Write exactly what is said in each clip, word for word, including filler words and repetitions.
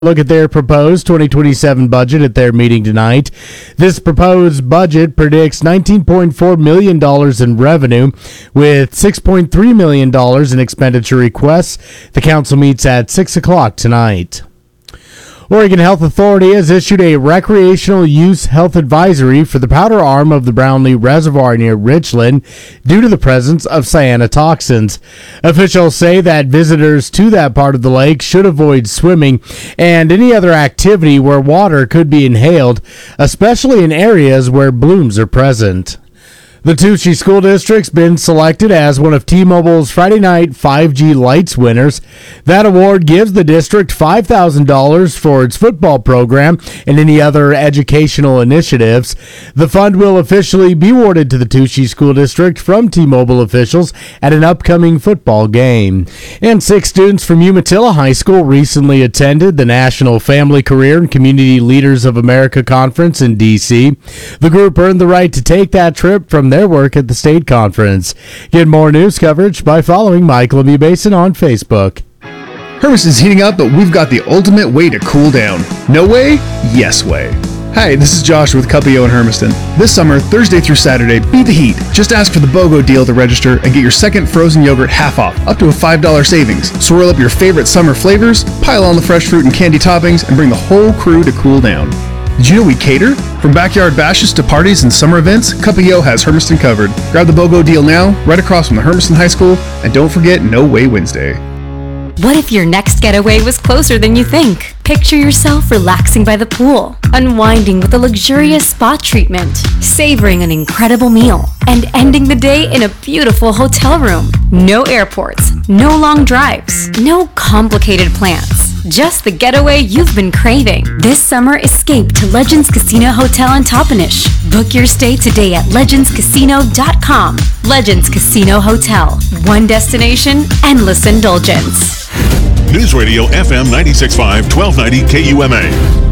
Look at their proposed twenty twenty-seven budget at their meeting tonight. This proposed budget predicts nineteen point four million dollars in revenue with six point three million dollars in expenditure requests. The council meets at six o'clock tonight. Oregon Health Authority has issued a recreational use health advisory for the powder arm of the Brownlee Reservoir near Richland due to the presence of cyanotoxins. Officials say that visitors to that part of the lake should avoid swimming and any other activity where water could be inhaled, especially in areas where blooms are present. The Touchy School District's been selected as one of T-Mobile's Friday Night five G Lights winners. That award gives the district five thousand dollars for its football program and any other educational initiatives. The fund will officially be awarded to the Touchy School District from T-Mobile officials at an upcoming football game. And six students from Umatilla High School recently attended the National Family Career and Community Leaders of America Conference in D C. The group earned the right to take that trip from their work at the state conference. Get more news coverage by following Mike Lemieux Basin on Facebook. Hermiston's heating up, but we've got the ultimate way to cool down. No way? Yes way. Hi, this is Josh with Cuppio in Hermiston. This summer, Thursday through Saturday, beat the heat. Just ask for the BOGO deal to register and get your second frozen yogurt half off, up to a five dollars savings. So roll up your favorite summer flavors, pile on the fresh fruit and candy toppings, and bring the whole crew to cool down. Did you know we cater? From backyard bashes to parties and summer events, Cuppio has Hermiston covered. Grab the BOGO deal now, right across from the Hermiston High School, and don't forget No Way Wednesday. What if your next getaway was closer than you think? Picture yourself relaxing by the pool, unwinding with a luxurious spa treatment, savoring an incredible meal, and ending the day in a beautiful hotel room. No airports, no long drives, no complicated plans. Just the getaway you've been craving. This summer, escape to Legends Casino Hotel in Toppenish. Book your stay today at legends casino dot com. Legends Casino Hotel. One destination, endless indulgence. News Radio F M ninety-six point five, twelve ninety K U M A.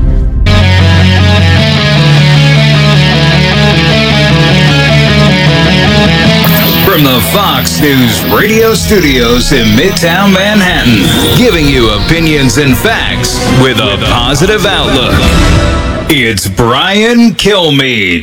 From the Fox News radio studios in Midtown Manhattan, giving you opinions and facts with a positive outlook. It's Brian Kilmeade.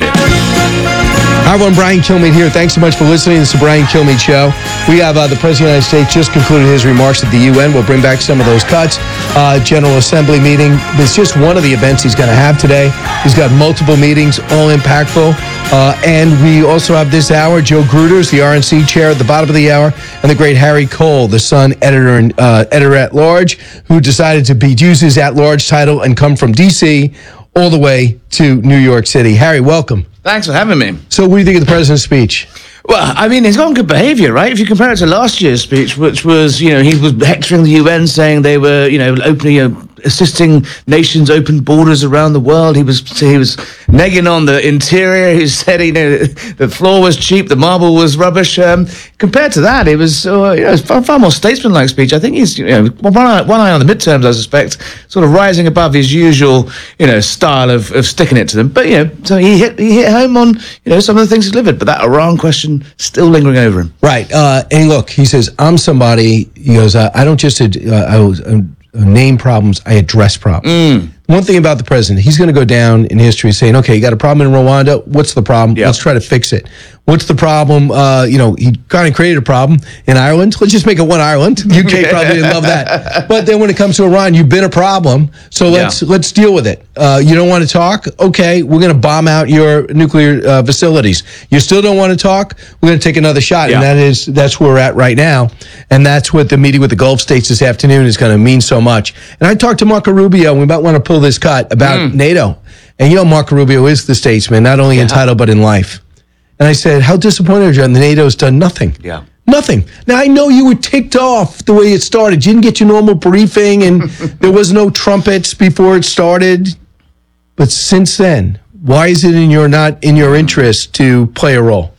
Hi, everyone. Brian Kilmeade here. Thanks so much for listening. This is the Brian Kilmeade Show. We have uh, the President of the United States just concluded his remarks at the U N. We'll bring back some of those cuts. Uh, General Assembly meeting. It's just one of the events he's going to have today. He's got multiple meetings, all impactful. Uh, and we also have this hour, Joe Gruters, the R N C chair at the bottom of the hour, and the great Harry Cole, the Sun editor and uh, editor at large, who decided to be, use his at-large title and come from D C all the way to New York City. Harry, welcome. Thanks for having me. So what do you think of the president's speech? Well, I mean, he's got good behaviour, right? If you compare it to last year's speech, which was, you know, he was hectoring the U N, saying they were, you know, opening, uh, assisting nations open borders around the world. He was he was negging on the interior. He said, you know, the floor was cheap, the marble was rubbish. Um, compared to that, it was, uh, you know, far, far more statesman-like speech. I think he's, you know, one eye, one eye on the midterms, I suspect, sort of rising above his usual, you know, style of, of sticking it to them. But, you know, so he hit he hit home on, you know, some of the things he delivered. But that Iran question still lingering over him. Right. Uh, and look, he says, I'm somebody, he goes, uh, I don't just uh, I was, uh, name problems, I address problems. Mm. One thing about the president, he's going to go down in history saying, okay, you got a problem in Rwanda. What's the problem? Yep. Let's try to fix it. What's the problem? Uh, you know, he kind of created a problem in Ireland. Let's just make it one Ireland. U K probably didn't love that. But then when it comes to Iran, you've been a problem. So let's yeah. let's deal with it. Uh, you don't want to talk? Okay, we're going to bomb out your nuclear uh, facilities. You still don't want to talk? We're going to take another shot. Yeah. And that is that's where we're at right now. And that's what the meeting with the Gulf states this afternoon is going to mean so much. And I talked to Marco Rubio, and we might want to pull this cut about mm. NATO. And you know Marco Rubio is the statesman, not only yeah. in title but in life. And I said, how disappointed are you? And the NATO's done nothing. Yeah. Nothing. Now, I know you were ticked off the way it started. You didn't get your normal briefing, and there was no trumpets before it started. But since then, why is it in your not in your interest to play a role?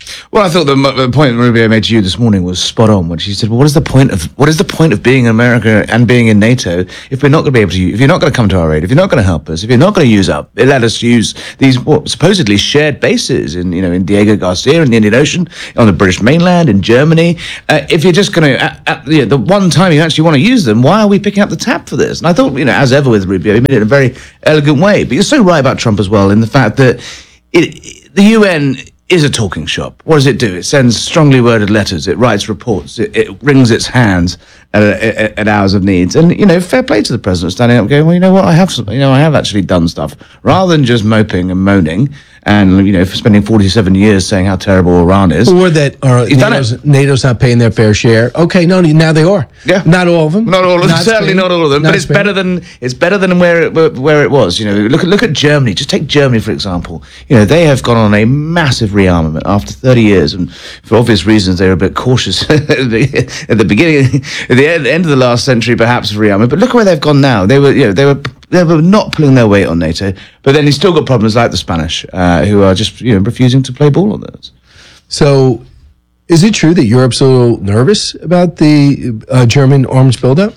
Well, I thought the, the point Rubio made to you this morning was spot on when she said, "Well, what is the point of what is the point of being in America and being in NATO if we're not going to be able to? If you're not going to come to our aid, if you're not going to help us, if you're not going to use up, let us use these what, supposedly shared bases in you know in Diego Garcia in the Indian Ocean, on the British mainland, in Germany. Uh, if you're just going to at, at, you know, the one time you actually want to use them, why are we picking up the tab for this?" And I thought, you know, as ever with Rubio, he made it in a very elegant way. But you're so right about Trump as well in the fact that it, the U N is a talking shop. What does it do? It sends strongly worded letters. It writes reports. It, it wrings its hands at, at, at hours of needs. And, you know, fair play to the president standing up going, well, you know what, I have, some, you know, I have actually done stuff. Rather than just moping and moaning and, you know, for spending forty-seven years saying how terrible Iran is. Or that or NATO's, NATO's not paying their fair share. Okay, no, now they are. Yeah. Not all of them. Not all of them. Not Certainly Spain. not all of them. Not but it's Spain. better than it's better than where it where it was. You know, look at look at Germany. Just take Germany for example. You know, they have gone on a massive rearmament after thirty years, and for obvious reasons they were a bit cautious at the, at the beginning, at the end, end of the last century, perhaps of rearmament. But look where they've gone now. They were, you know, they were. They were not pulling their weight on NATO, but then you've still got problems like the Spanish, uh, who are just you know refusing to play ball on those. So, is it true that Europe's a little nervous about the uh, German arms buildup?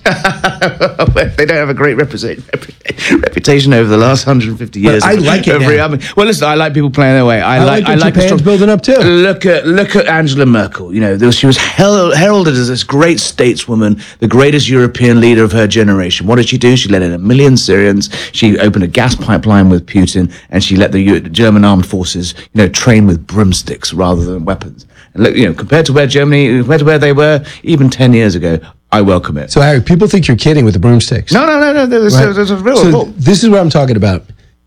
They don't have a great represent, reputation over the last one hundred fifty years. But I like it of now. rearming. Well, listen, I like people playing their way. I, I like. like that I like Japan's the strong- building up too. Look at look at Angela Merkel. You know, there was, she was hel- heralded as this great stateswoman, the greatest European leader of her generation. What did she do? She let in a million Syrians. She opened a gas pipeline with Putin, and she let the, U- the German armed forces, you know, train with broomsticks rather than weapons. And look, you know, compared to where Germany, compared to where they were even ten years ago, I welcome it. So, Harry, people think you're kidding with the broomsticks. No, no, no, no. There's, Right. there's, there's a real. So real- this is what I'm talking about.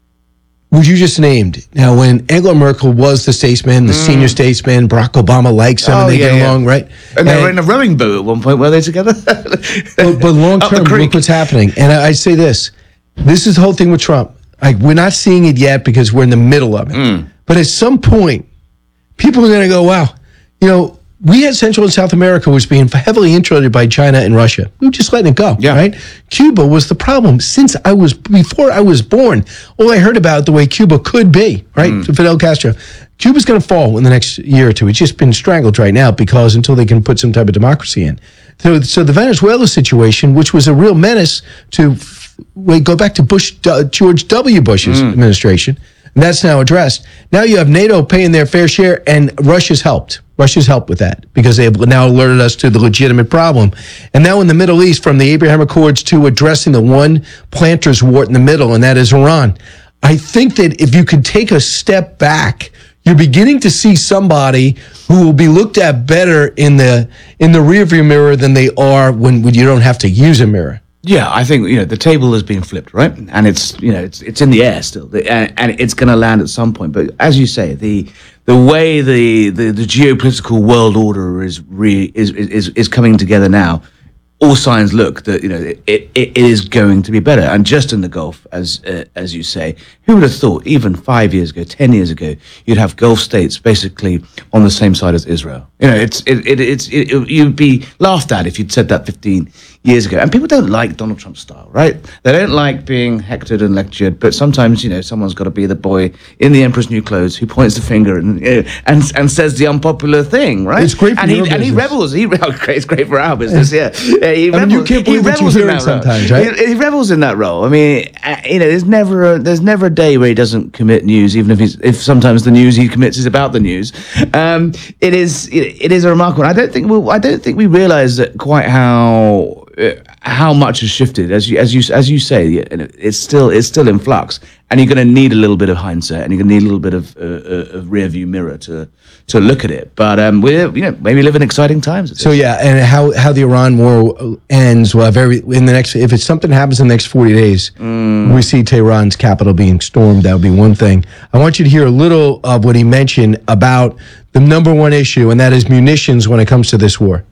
What you just named. Now, when Angela Merkel was the statesman, the senior statesman, Barack Obama likes him, Oh, and they yeah, get yeah. along, right? and they were in a rowing boat at one point, were they together? but, but long Up the term, creek. look what's happening. And I, I say this: this is the whole thing with Trump. Like, we're not seeing it yet because we're in the middle of it. Mm. But at some point, people are going to go, "Wow, you know." We had Central and South America was being heavily infiltrated by China and Russia. We were just letting it go, Yeah. right? Cuba was the problem. Since I was, before I was born, all I heard about the way Cuba could be, right? Mm. Fidel Castro. Cuba's going to fall in the next year or two. It's just been strangled right now because until they can put some type of democracy in. So, so the Venezuela situation, which was a real menace to, wait, go back to Bush, uh, George W. Bush's Mm. administration, and that's now addressed. Now you have NATO paying their fair share, and Russia's helped. Russia's helped with that because they have now alerted us to the legitimate problem. And now in the Middle East, from the Abraham Accords to addressing the one planter's wart in the middle, and that is Iran. I think that if you could take a step back, you're beginning to see somebody who will be looked at better in the in the rearview mirror than they are when, when you don't have to use a mirror. Yeah, I think you know the table has been flipped, right? And it's you know it's it's in the air still, The- and, and it's going to land at some point. But as you say, the the way the, the, the geopolitical world order is re, is, is is coming together now, all signs look that you know it, it, it is going to be better. And just in the Gulf, as uh, as you say, who would have thought even five years ago, ten years ago, you'd have Gulf states basically on the same side as Israel? You know, it's it, it it's it, it, you'd be laughed at if you'd said that fifteen years ago. And people don't like Donald Trump's style, right? They don't like being hectored and lectured. But sometimes, you know, someone's got to be the boy in the Emperor's New Clothes who points the finger and you know, and and says the unpopular thing, right? It's great for and he your and he business. rebels. He oh, great, it's great for our business. Yeah, yeah he I mean, you rebels. can't he believe what you rebels in hear that sometimes, role. right? He, he rebels in that role. I mean, uh, you know, there's never a, there's never a day where he doesn't commit news, even if he's if sometimes the news he commits is about the news. Um, it is it, it is a remarkable. I don't think we I don't think we realise that quite how. Uh, how much has shifted, as you as you as you say, it's still it's still in flux, and you're going to need a little bit of hindsight, and you're going to need a little bit of uh, a rear view mirror to to look at it. But um, we're you know maybe live in exciting times. So yeah, and how, how the Iran war ends? Well, very in the next if it's something happens in the next forty days, mm. we see Tehran's capital being stormed. That would be one thing. I want you to hear a little of what he mentioned about the number one issue, and that is munitions when it comes to this war.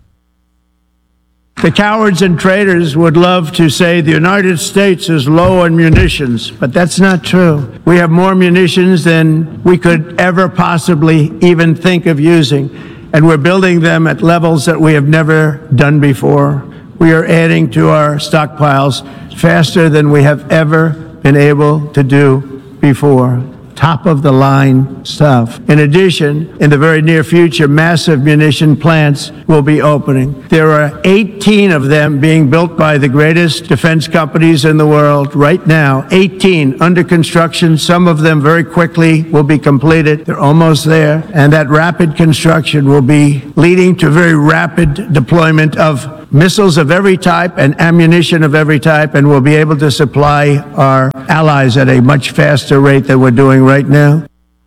The cowards and traitors would love to say the United States is low on munitions, but that's not true. We have more munitions than we could ever possibly even think of using, and we're building them at levels that we have never done before. We are adding to our stockpiles faster than we have ever been able to do before. top-of-the-line stuff. In addition, in the very near future, massive munition plants will be opening. There are eighteen of them being built by the greatest defense companies in the world right now. eighteen under construction. Some of them very quickly will be completed. They're almost there. And that rapid construction will be leading to very rapid deployment of missiles of every type and ammunition of every type, and we'll be able to supply our allies at a much faster rate than we're doing right now.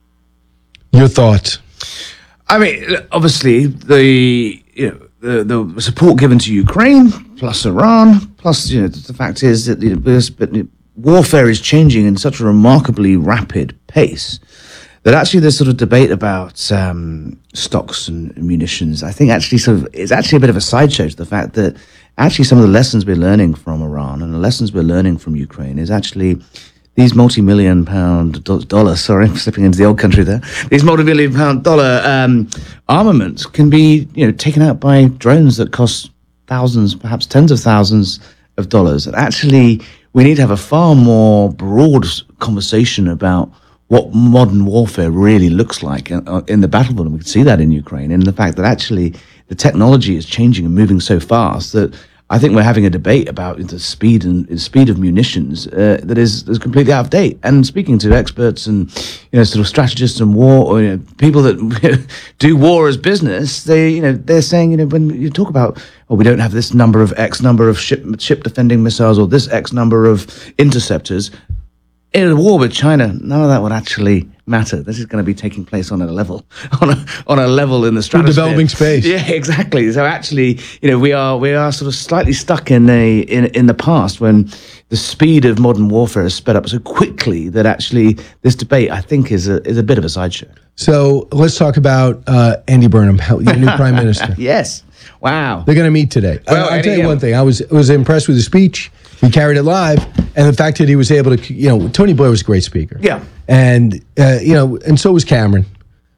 Your thoughts? I mean, obviously, the you know the, the support given to Ukraine, plus Iran, plus you know the fact is that you know, warfare is changing in such a remarkably rapid pace that actually this sort of debate about um, stocks and munitions, I think actually sort of is actually a bit of a sideshow to the fact that actually some of the lessons we're learning from Iran and the lessons we're learning from Ukraine is actually these multi-million pound do- dollars, sorry, I'm slipping into the old country there, these multi-million pound dollar um, armaments can be, you know, taken out by drones that cost thousands, perhaps tens of thousands of dollars. And actually, we need to have a far more broad conversation about what modern warfare really looks like in, in the battlefield. And we can see that in Ukraine, and the fact that actually the technology is changing and moving so fast that I think we're having a debate about the speed and the speed of munitions uh, that is, is completely out of date. And speaking to experts and you know sort of strategists and war or you know, people that do war as business, they you know they're saying you know when you talk about oh we don't have this number of X number of ship ship defending missiles or this X number of interceptors. In a war with China, none of that would actually matter. This is going to be taking place on a level, on a on a level in the stratosphere. Developing space. Yeah, exactly. So actually, you know, we are we are sort of slightly stuck in a in in the past when the speed of modern warfare has sped up so quickly that actually this debate, I think, is a is a bit of a sideshow. So let's talk about uh, Andy Burnham, your new prime minister. Yes. Wow. They're going to meet today. Well, I, I'll Eddie, tell you yeah. one thing. I was was impressed with his speech. He carried it live, and the fact that he was able to, you know, Tony Blair was a great speaker. Yeah. And, uh, you know, and so was Cameron.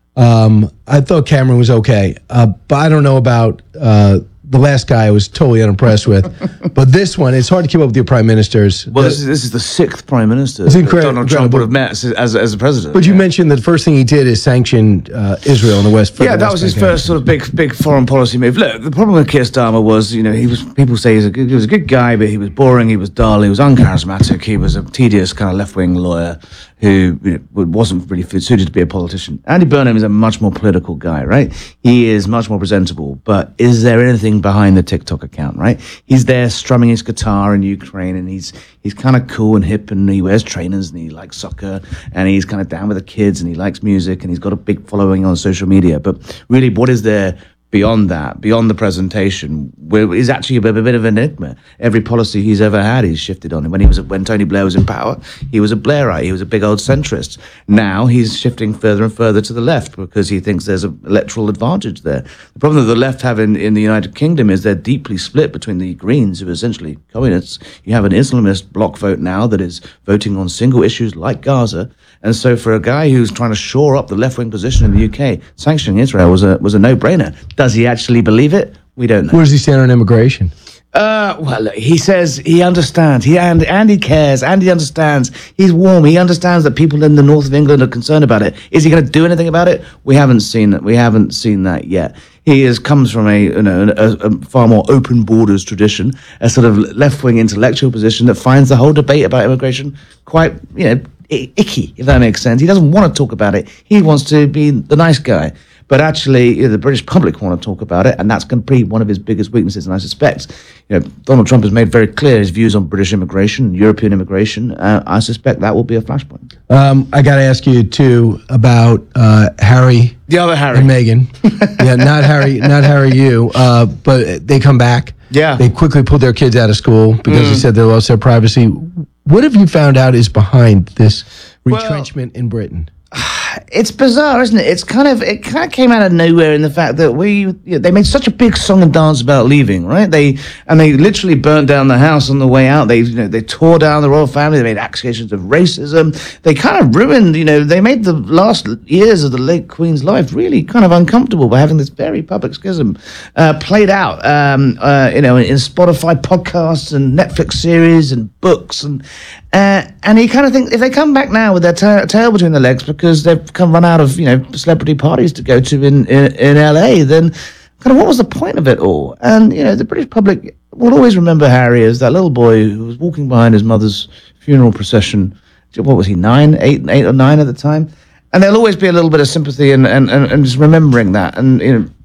Um, I thought Cameron was okay, uh, but I don't know about uh, the last guy I was totally unimpressed with. But this one, it's hard to keep up with your prime ministers. Well, The- this is, this is the sixth prime minister It's that incredible- Donald Trump would have incredible. met as, as a president. But you Yeah. mentioned that the first thing he did is sanction uh, Israel in the West. Yeah, that was his first sort of big, big foreign policy move. Look, the problem with Keir Starmer was, you know, he was. People say he's a good, he was a good guy, but he was boring, he was dull, he was uncharismatic, he was a tedious kind of left-wing lawyer who you know, wasn't really suited to be a politician. Andy Burnham is a much more political guy, right? He is much more presentable. But is there anything behind the TikTok account, right? He's there strumming his guitar in Ukraine, and he's he's kind of cool and hip, and he wears trainers, and he likes soccer, and he's kind of down with the kids, and he likes music, and he's got a big following on social media. But really, what is there beyond that, beyond the presentation, where is actually a bit, a bit of an enigma. Every policy he's ever had, he's shifted on. When he was when Tony Blair was in power, he was a Blairite. He was a big old centrist. Now he's shifting further and further to the left because he thinks there's an electoral advantage there. The problem that the left have in, in the United Kingdom is they're deeply split between the Greens, who are essentially communists. You have an Islamist bloc vote now that is voting on single issues like Gaza. And so for a guy who's trying to shore up the left-wing position in the U K, sanctioning Israel was a was a no-brainer. Does he actually believe it? We don't know. Where does he stand on immigration? Uh, well, look, he says he understands. He and Andy cares. Andy understands. He's warm. He understands that people in the north of England are concerned about it. Is he going to do anything about it? We haven't seen that. We haven't seen that yet. He is comes from a you know a, a far more open borders tradition, a sort of left wing intellectual position that finds the whole debate about immigration quite you know i- icky, if that makes sense. He doesn't want to talk about it. He wants to be the nice guy. But actually, you know, the British public want to talk about it, and that's going to be one of his biggest weaknesses. And I suspect, you know, Donald Trump has made very clear his views on British immigration, European immigration. Uh, I suspect that will be a flashpoint. Um, I got to ask you too about uh, Harry, The other Harry. and Meghan. Yeah, not Harry, not Harry. You, uh, but they come back. Yeah. they quickly pulled their kids out of school because Mm. they said they lost their privacy. What have you found out is behind this retrenchment in Britain? It's bizarre, isn't it? It's kind of it kind of came out of nowhere in the fact that we you know, they made such a big song and dance about leaving, right? They and they literally burnt down the house on the way out. They you know they tore down the royal family. They made accusations of racism. They kind of ruined, you know, they made the last years of the late Queen's life really kind of uncomfortable by having this very public schism uh, played out, um, uh, you know, in Spotify podcasts and Netflix series and books and Uh, and you kind of think if they come back now with their ta- tail between their legs because they've come run out of you know celebrity parties to go to in, in in L A, then kind of what was the point of it all? And you know the British public will always remember Harry as that little boy who was walking behind his mother's funeral procession. What was he, nine, eight, eight or nine at the time? And there'll always be a little bit of sympathy and and, and, and just remembering that. And you know,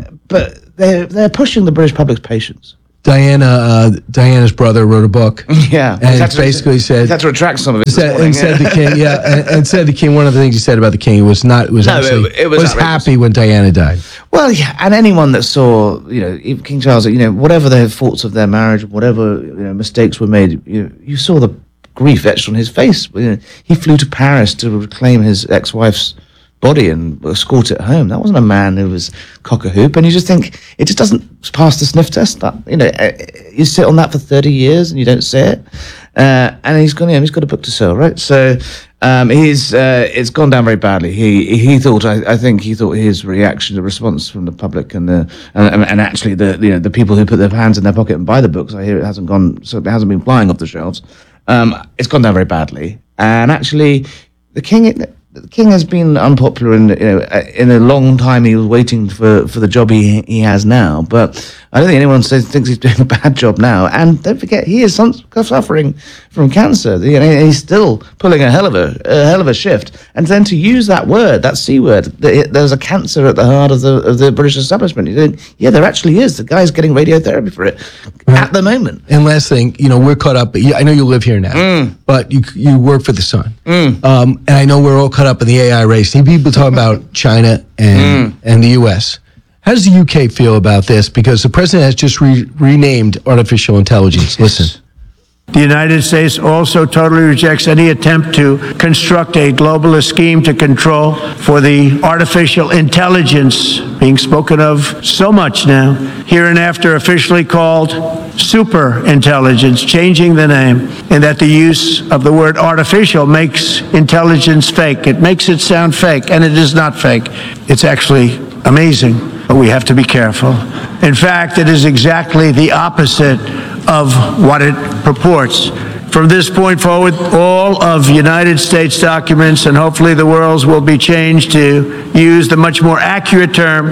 but they're they're pushing the British public's patience. Diana, uh, Diana's brother wrote a book. Yeah, and it basically said had to retract some of it. Said, morning, and yeah. said the king, yeah, and, and said the king. One of the things he said about the king was not was No, actually it- it was was outrageous. happy when Diana died. Well, yeah, and anyone that saw, you know, even King Charles, you know, whatever the faults of their marriage, whatever you know, mistakes were made, you you saw the grief etched on his face. You know, he flew to Paris to reclaim his ex-wife's body and escort it home. That wasn't a man who was cock a hoop. And you just think it just doesn't pass the sniff test. That you know, uh, you sit on that for thirty years and you don't say it. Uh, and he's gone. You know, he's got a book to sell, right? So um, he's uh, it's gone down very badly. He he thought. I, I think he thought his reaction, the response from the public, and the and, and actually the you know the people who put their hands in their pocket and buy the books. I hear it hasn't gone. So it hasn't been flying off the shelves. Um, it's gone down very badly. And actually, the king. The king has been unpopular in you know in a long time. He was waiting for, for the job he he has now, but I don't think anyone says thinks he's doing a bad job now. And don't forget, he is some, suffering from cancer. You know, he's still pulling a hell of a, a hell of a shift. And then to use that word, that c word, that there's a cancer at the heart of the of the British establishment. You think, yeah, there actually is. The guy's getting radiotherapy for it right. at the moment. And last thing, you know, we're caught up. I know you live here now, Mm. but you you work for the Sun, Mm. um, and I know we're all caught up in the A I race. See people talking about China and Mm. and the U S. How does the U K feel about this? Because the president has just re- renamed artificial intelligence. Listen. The United States also totally rejects any attempt to construct a globalist scheme to control for the artificial intelligence being spoken of so much now, hereinafter officially called super intelligence, changing the name, and that the use of the word artificial makes intelligence fake. It makes it sound fake, and it is not fake. It's actually amazing, but we have to be careful. In fact, it is exactly the opposite of what it purports. From this point forward, all of United States documents, and hopefully the world's, will be changed to use the much more accurate term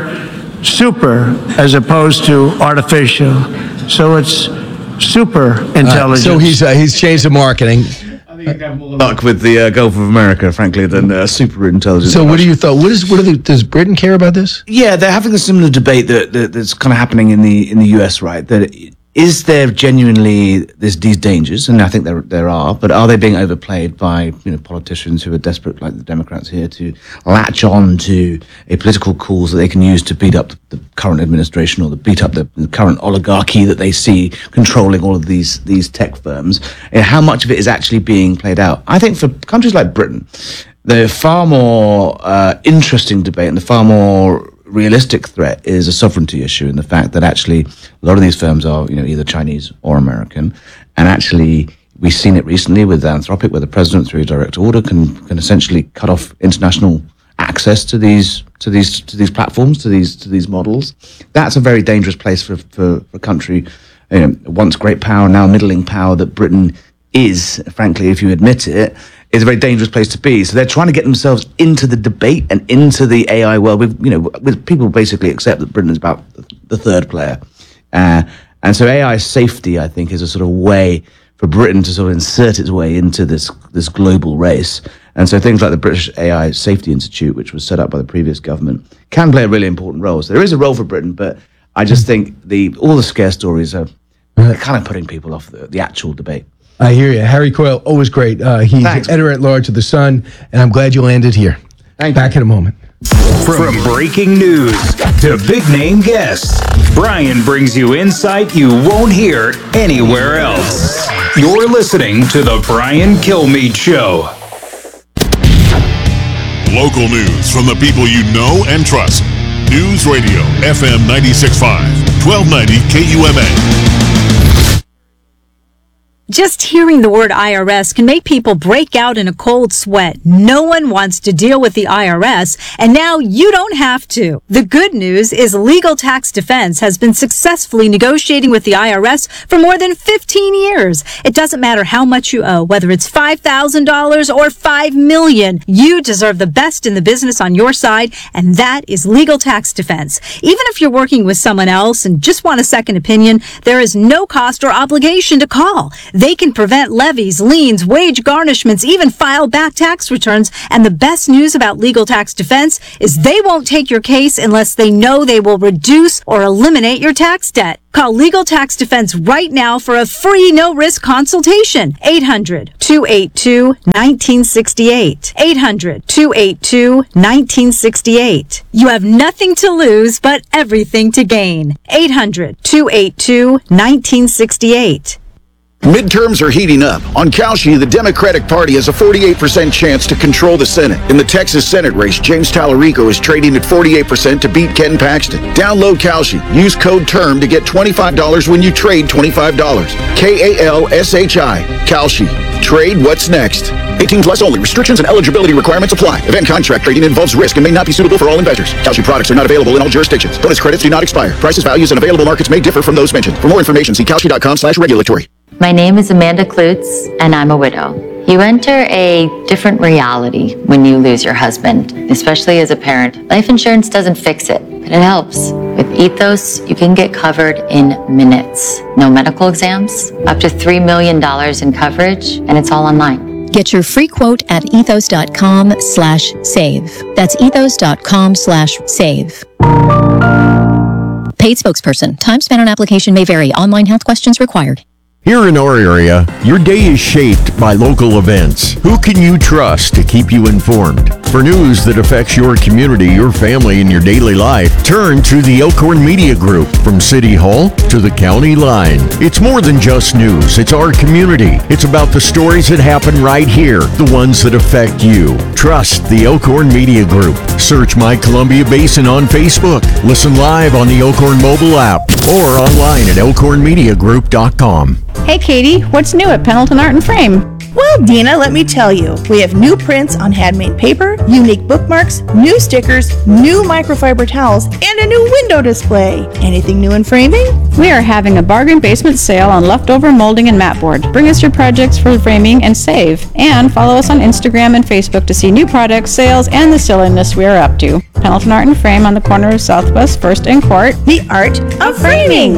super as opposed to artificial. So it's super intelligence. So he's uh, he's changed the marketing. Luck with the uh, Gulf of America, frankly, than uh, super intelligence. So what do you thought? What is what are the, does Britain care about this? Yeah, they're having a similar debate that, that that's kind of happening in the in the U S, right? That is there genuinely this, these dangers, and I think there there are, but are they being overplayed by you know politicians who are desperate, like the Democrats here, to latch on to a political cause that they can use to beat up the, the current administration or to beat up the, the current oligarchy that they see controlling all of these these tech firms? And how much of it is actually being played out? I think for countries like Britain, the far more uh, interesting debate and the far more realistic threat is a sovereignty issue, and the fact that actually a lot of these firms are, you know, either Chinese or American, and actually we've seen it recently with Anthropic, where the president, through a direct order, can can essentially cut off international access to these to these to these platforms, to these to these models. That's a very dangerous place for for, for a country, you know, once great power, now middling power that Britain is. Frankly, if you admit it, is a very dangerous place to be. So they're trying to get themselves into the debate and into the A I world with, you know, with people basically accept that Britain is about the third player. Uh, and so A I safety, I think, is a sort of way for Britain to sort of insert its way into this, this global race. And so things like the British A I Safety Institute, which was set up by the previous government, can play a really important role. So there is a role for Britain, but I just think the all the scare stories are kind of putting people off the, the actual debate. I hear you. Harry Coyle, always great. Uh, he's Thanks. editor-at-large of The Sun, and I'm glad you landed here. Thank Back you. in a moment. From breaking news to big name guests, Brian brings you insight you won't hear anywhere else. You're listening to The Brian Kilmeade Show. Local news from the people you know and trust. News Radio F M ninety-six point five, twelve ninety K U M A. Just hearing the word I R S can make people break out in a cold sweat. No one wants to deal with the I R S, and now you don't have to. The good news is Legal Tax Defense has been successfully negotiating with the I R S for more than fifteen years. It doesn't matter how much you owe, whether it's five thousand dollars or five million dollars. You deserve the best in the business on your side, and that is Legal Tax Defense. Even if you're working with someone else and just want a second opinion, there is no cost or obligation to call. They can prevent levies, liens, wage garnishments, even file back tax returns. And the best news about Legal Tax Defense is they won't take your case unless they know they will reduce or eliminate your tax debt. Call Legal Tax Defense right now for a free no-risk consultation. eight hundred, two eight two, one nine six eight. eight hundred, two eight two, one nine six eight. You have nothing to lose but everything to gain. eight hundred, two eight two, one nine six eight. Midterms are heating up. On Kalshi, the Democratic Party has a forty-eight percent chance to control the Senate. In the Texas Senate race, James Tallarico is trading at forty-eight percent to beat Ken Paxton. Download Kalshi. Use code TERM to get twenty-five dollars when you trade twenty-five dollars. K A L S H I. Kalshi. Trade what's next. eighteen plus only. Restrictions and eligibility requirements apply. Event contract trading involves risk and may not be suitable for all investors. Kalshi products are not available in all jurisdictions. Bonus credits do not expire. Prices, values, and available markets may differ from those mentioned. For more information, see kalshi.com slash regulatory. My name is Amanda Klutz, and I'm a widow. You enter a different reality when you lose your husband, especially as a parent. Life insurance doesn't fix it, but it helps. With Ethos, you can get covered in minutes. No medical exams, up to three million dollars in coverage, and it's all online. Get your free quote at ethos.com slash save. That's ethos.com slash save. Paid spokesperson. Time spent on application may vary. Online health questions required. Here in our area, your day is shaped by local events. Who can you trust to keep you informed? For news that affects your community, your family, and your daily life, turn to the Elkhorn Media Group. From City Hall to the county line. It's more than just news. It's our community. It's about the stories that happen right here, the ones that affect you. Trust the Elkhorn Media Group. Search My Columbia Basin on Facebook. Listen live on the Elkhorn mobile app or online at elkhorn media group dot com. Hey Katie, what's new at Pendleton Art and Frame? Well, Dina, let me tell you, we have new prints on handmade paper, unique bookmarks, new stickers, new microfiber towels, and a new window display. Anything new in framing? We are having a bargain basement sale on leftover molding and mat board. Bring us your projects for framing and save. And follow us on Instagram and Facebook to see new products, sales, and the silliness we are up to. Pendleton Art and Frame on the corner of Southwest first and Court. The art of framing.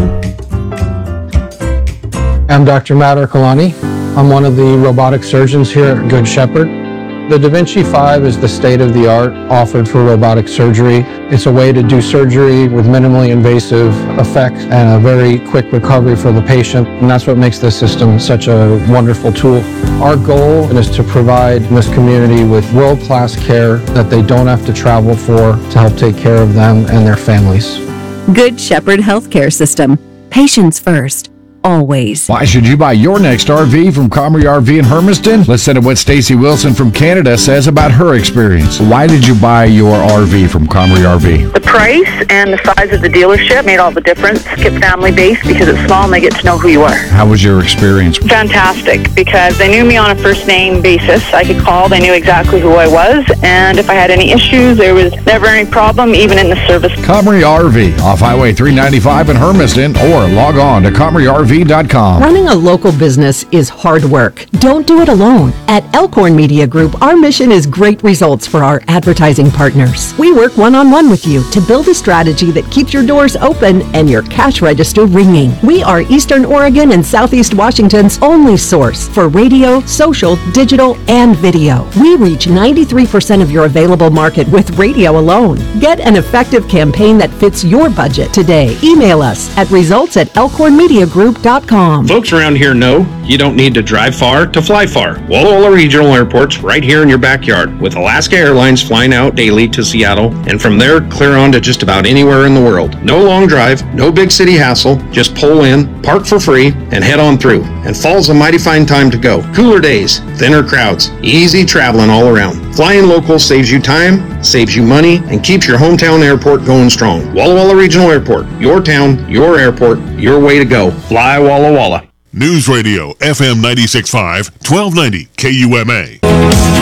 I'm Doctor Matt Ercolani. I'm one of the robotic surgeons here at Good Shepherd. The Da Vinci five is the state-of-the-art offered for robotic surgery. It's a way to do surgery with minimally invasive effects and a very quick recovery for the patient, and that's what makes this system such a wonderful tool. Our goal is to provide this community with world-class care that they don't have to travel for to help take care of them and their families. Good Shepherd Healthcare System. Patients first. Always. Why should you buy your next R V from Comrie R V in Hermiston? Listen to what Stacy Wilson from Canada says about her experience. Why did you buy your R V from Comrie R V? The price and the size of the dealership made all the difference. Get family-based because it's small and they get to know who you are. How was your experience? Fantastic, because they knew me on a first-name basis. I could call, they knew exactly who I was, and if I had any issues, there was never any problem, even in the service. Comrie R V, off Highway three ninety-five in Hermiston, or log on to comrie R V dot com. Running a local business is hard work. Don't do it alone. At Elkhorn Media Group, our mission is great results for our advertising partners. We work one-on-one with you to build a strategy that keeps your doors open and your cash register ringing. We are Eastern Oregon and Southeast Washington's only source for radio, social, digital, and video. We reach ninety-three percent of your available market with radio alone. Get an effective campaign that fits your budget today. Email us at results at elkhorn media group dot com. Folks around here know you don't need to drive far to fly far. Walla Walla Regional Airport's right here in your backyard, with Alaska Airlines flying out daily to Seattle, and from there clear on to just about anywhere in the world. No long drive, no big city hassle, just pull in, park for free, and head on through. And fall's a mighty fine time to go. Cooler days, thinner crowds, easy traveling all around. Flying local saves you time, saves you money, and keeps your hometown airport going strong. Walla Walla Regional Airport, your town, your airport, your way to go. Fly Walla Walla. News Radio F M ninety-six point five, twelve ninety K U M A.